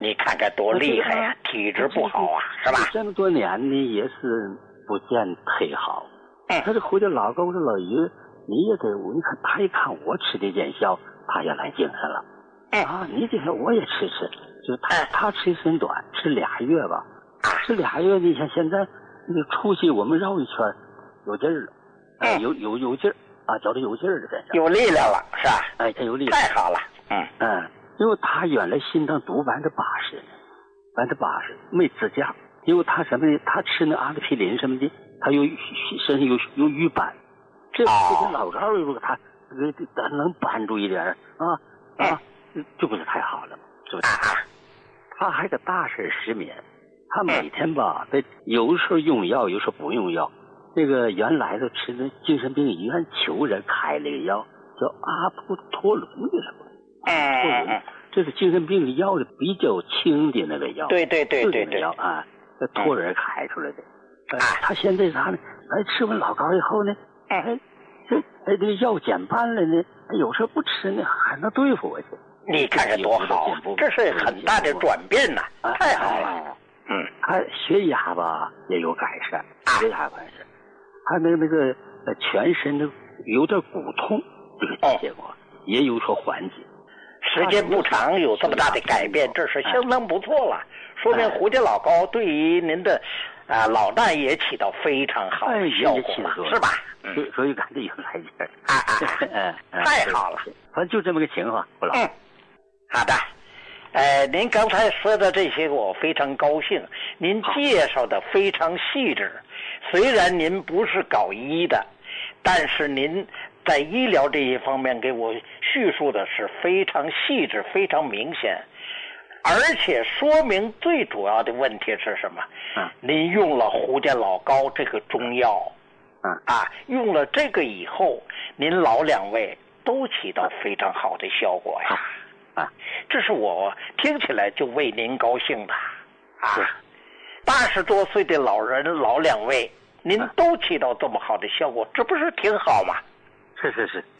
你看看多厉害呀，体质不好啊，是吧？ 这么多年呢，也是不见忒好。他这回的老高这老爷，你也得，你看他一看我吃的见效，他也来精神了。你这个我也吃，就他吃时间短，吃2月吧，吃2月，你看现在那个出去我们绕一圈，有劲儿了，有劲儿啊，觉得有劲儿了，这有力量了，是吧？ 他有力量， 太好了， 因为他原来心脏毒80%，没支架，因为他什么呢？他吃那阿司匹林什么的，他身上有瘀斑，这老高如果他能帮助一点这不是太好了吗？是不是？他还个大事失眠，他每天吧，有时候用药，有时候不用药。那个原来的吃那精神病医院求人开了个药，叫阿普托伦的什么？这是精神病的药的比较轻的那个药。对药托人开出来的。他现在啥呢？吃完老高以后呢，这个药减半了呢，有时候不吃呢，还能对付我去。 你看看多好，这是很大的转变呐，太好了。 他血压吧也有改善，血压改善，他那个全身的有点骨痛，这个结果也有所缓解。 时间不长有这么大的改变，这是相当不错了，说明胡家老高对于您的老大也起到非常好的效果了，是吧？ 所以感觉有来劲儿。 太好了， 反正就这么个情况，胡老。 好的。您刚才说的这些我非常高兴，您介绍的非常细致。虽然您不是搞医的，但是您在医疗这一方面给我叙述的是非常细致，非常明显，而且说明最主要的问题是什么？您用了胡家老高这个中药，用了这个以后，您老2位都起到非常好的效果呀。这是我听起来就为您高兴的80多岁的老人，老2位，您都起到这么好的效果，这不是挺好吗？ 是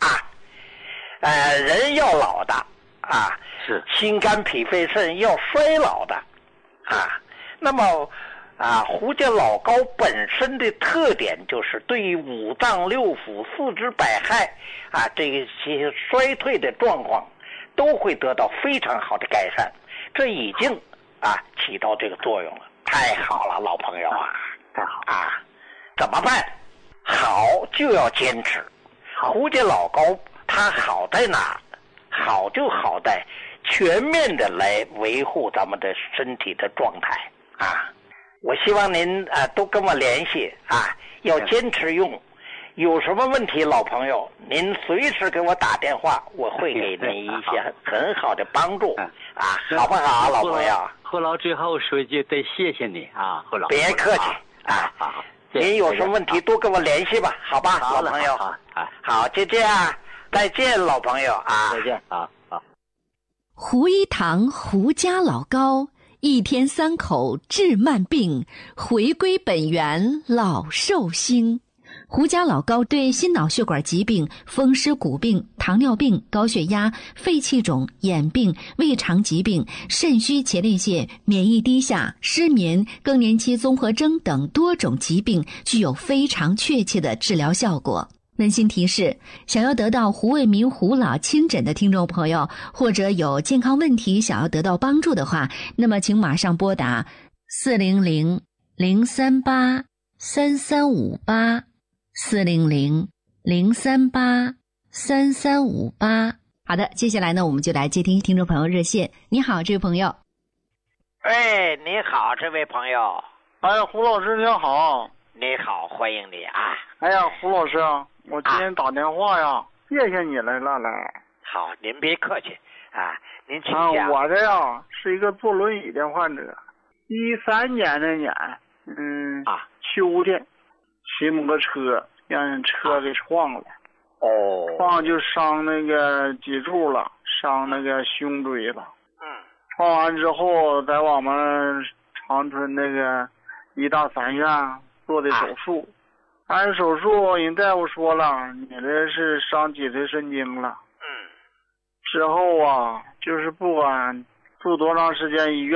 人要老的是心肝脾肺肾要衰老的那么胡家老高本身的特点就是对于五脏六腑、四肢百骸这些衰退的状况都会得到非常好的改善，这已经起到这个作用了，太好了，老朋友太好怎么办？好就要坚持。胡家老高他好在哪？好就好在全面的来维护咱们的身体的状态我希望您都跟我联系要坚持用。有什么问题，老朋友，您随时给我打电话，我会给您一些很好的帮助好不好，老朋友？ 胡老最后说一句，得谢谢你胡老。 别客气好， 您有什么问题多跟我联系吧，好吧，老朋友。好，就这样，再见，老朋友再见好。 胡一堂胡家老高，1天3口治慢病，回归本源老寿星。胡家老高对心脑血管疾病、风湿骨病、糖尿病、高血压、肺气肿、眼病、胃肠疾病、肾虚前列腺、免疫低下、失眠、更年期综合征等多种疾病具有非常确切的治疗效果。温馨提示，想要得到胡卫民胡老亲诊的听众朋友，或者有健康问题想要得到帮助的话，那么请马上拨打400-038-3358 400-038-3358。好的，接下来呢，我们就来接听听众朋友热线。你好，这位朋友。 你好，这位朋友。 胡老师您好。 你好，欢迎你胡老师我今天打电话谢谢你来了。 好，您别客气您请讲。 我这是一个坐轮椅的患者，13年那年秋天骑摩托车让人车给撞了撞就伤那个脊柱了，伤那个胸椎了撞完之后在我们长春那个医大3院做的手术按手术人大夫说了你这是伤脊髓神经了之后就是不管住多长时间医院